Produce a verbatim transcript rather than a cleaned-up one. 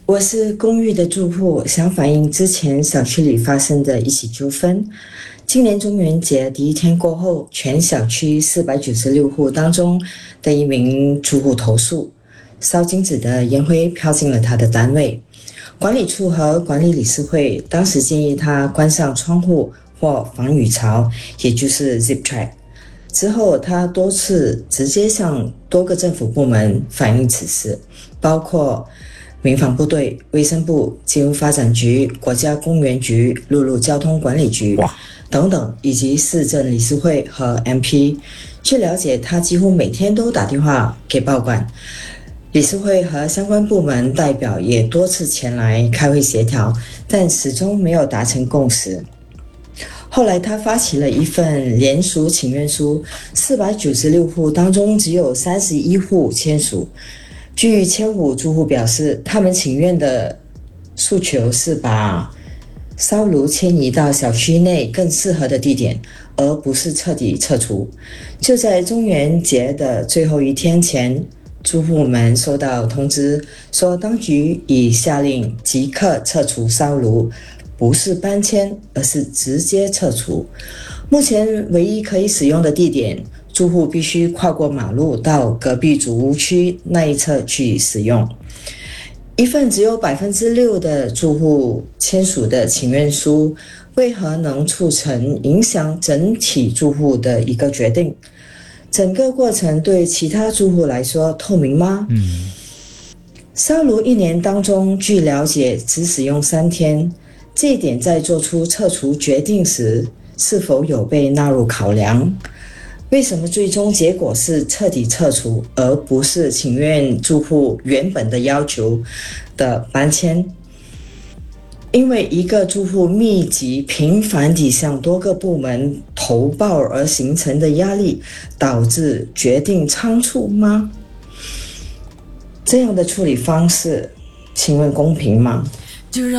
我是公寓的住户，想反映之前小区里发生的一起纠纷。今年中元节第一天过后，全小区四百九十六户当中的一名住户投诉，烧金纸的烟灰飘进了他的单位。管理处和管理理事会当时建议他关上窗户或防雨槽，也就是 zip trap。之后，他多次直接向多个政府部门反映此事，包括民防部队、卫生部、金融发展局、国家公园局、陆路交通管理局等等，以及市政理事会和 M P。据了解，他几乎每天都打电话给报馆。理事会和相关部门代表也多次前来开会协调，但始终没有达成共识。后来他发起了一份联署请愿书，四百九十六户当中只有三十一户签署。据千户住户表示，他们请愿的诉求是把烧炉迁移到小区内更适合的地点，而不是彻底撤除。就在中元节的最后一天前，住户们收到通知，说当局已下令即刻撤除烧炉，不是搬迁，而是直接撤除。目前唯一可以使用的地点，住户必须跨过马路到隔壁主屋区那一侧去使用。一份只有百分之六的住户签署的请愿书，为何能促成影响整体住户的一个决定？整个过程对其他住户来说透明吗？ 嗯， 烧炉一年当中，据了解只使用三天，这一点在做出撤除决定时是否有被纳入考量？为什么最终结果是彻底撤除，而不是请愿住户原本的要求的搬迁？因为一个住户密集频繁地向多个部门投报而形成的压力，导致决定仓促吗？这样的处理方式，请问公平吗？